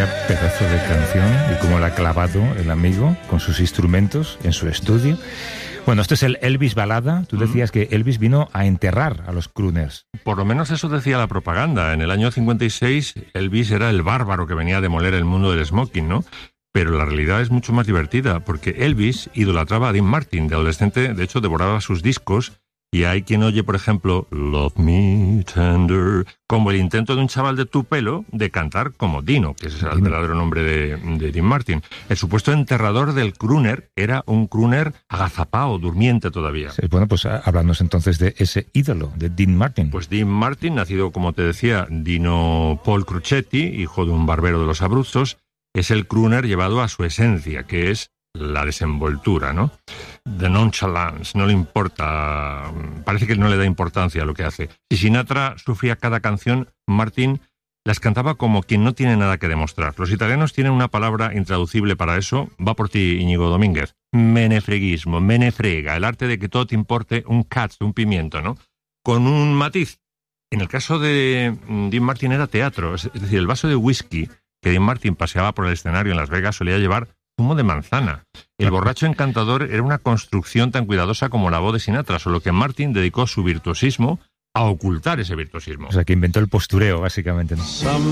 Vaya pedazo de canción y cómo la ha clavado el amigo con sus instrumentos en su estudio. Bueno, esto es el Elvis balada. Tú decías que Elvis vino a enterrar a los crooners. Por lo menos eso decía la propaganda. En el año 56 Elvis era el bárbaro que venía a demoler el mundo del smoking, ¿no? Pero la realidad es mucho más divertida, porque Elvis idolatraba a Dean Martin. De adolescente, de hecho, devoraba sus discos. Y hay quien oye, por ejemplo, Love Me Tender, como el intento de un chaval de tu pelo de cantar como Dino, que ese es el verdadero nombre de Dean Martin. El supuesto enterrador del crooner era un crooner agazapado, durmiente todavía. Sí, bueno, pues háblanos entonces de ese ídolo, de Dean Martin. Pues Dean Martin, nacido, como te decía, Dino Paul Crucetti, hijo de un barbero de los Abruzos, es el crooner llevado a su esencia, que es la desenvoltura, ¿no? The nonchalance, no le importa, parece que no le da importancia a lo que hace. Si Sinatra sufría cada canción, Martin las cantaba como quien no tiene nada que demostrar. Los italianos tienen una palabra intraducible para eso, va por ti, Íñigo Domínguez. Menefreguismo, menefrega, el arte de que todo te importe un cazzo, un pimiento, ¿no? Con un matiz. En el caso de Dean Martin era teatro, es decir, el vaso de whisky que Dean Martin paseaba por el escenario en Las Vegas solía llevar zumo de manzana. El borracho encantador era una construcción tan cuidadosa como la voz de Sinatra, solo que Martin dedicó su virtuosismo a ocultar ese virtuosismo. O sea, que inventó el postureo, básicamente, ¿no?